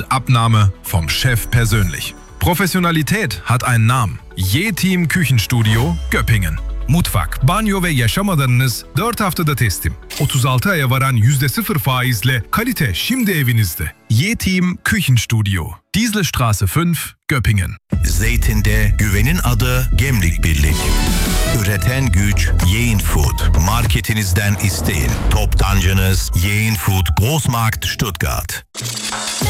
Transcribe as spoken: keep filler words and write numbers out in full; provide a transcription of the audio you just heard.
Abnahme vom Chef persönlich. Professionalität hat einen Namen. Yetiim Küchenstudio Göppingen. Mutfak, banyo ve yaşam alanınız dört haftada teslim. otuz altı aya varan yüzde sıfır faizle kalite şimdi evinizde. Yetiim Küchenstudio. Dieselstraße fünf, Göppingen. Zeytin'de güvenin adı Gemlik Birlik. Üreten güç Yeğen Food. Marketinizden isteyin. Toptancınız Yeğen Food Großmarkt Stuttgart.